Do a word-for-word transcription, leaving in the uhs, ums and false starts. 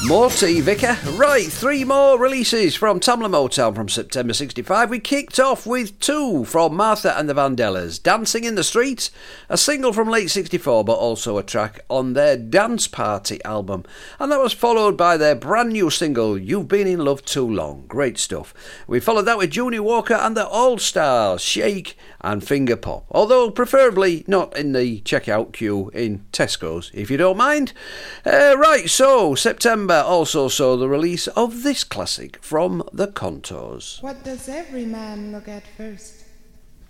More tea, Vicar. Right, three more releases from Tamla Motown from September sixty-five. We kicked off with two from Martha and the Vandellas, Dancing in the Street, a single from late sixty-four, but also a track on their Dance Party album. And that was followed by their brand new single, You've Been in Love Too Long. Great stuff. We followed that with Junior Walker and the All Stars, Shake and Finger Pop. Although preferably not in the checkout queue in Tesco's, if you don't mind. Uh, right, so September also saw the release of this classic from the Contours. What does every man look at first?